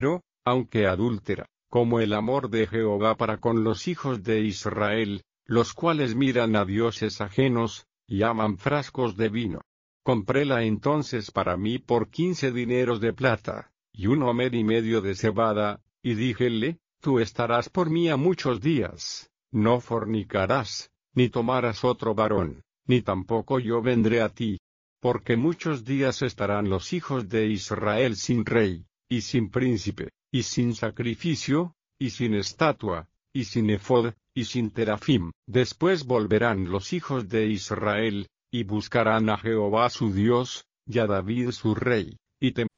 aunque adúltera, como el amor de Jehová para con los hijos de Israel, los cuales miran a dioses ajenos, y aman frascos de vino. Compréla entonces para mí por 15 dineros de plata, y 1,5 de cebada, y díjele, tú estarás por mí a muchos días, no fornicarás, ni tomarás otro varón, ni tampoco yo vendré a ti. Porque muchos días estarán los hijos de Israel sin rey, y sin príncipe, y sin sacrificio, y sin estatua, y sin efod, y sin terafim. Después volverán los hijos de Israel, y buscarán a Jehová su Dios, y a David su rey, y